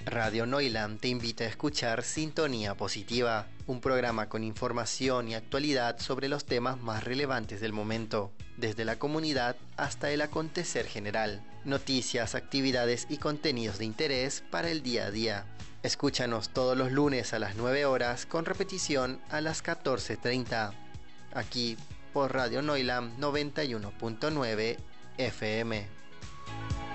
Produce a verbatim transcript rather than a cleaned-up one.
Radio Noilam te invita a escuchar Sintonía Positiva, un programa con información y actualidad sobre los temas más relevantes del momento, desde la comunidad hasta el acontecer general, noticias, actividades y contenidos de interés para el día a día. Escúchanos todos los lunes a las nueve horas con repetición a las catorce treinta, aquí por Radio Noilam noventa y uno punto nueve F M.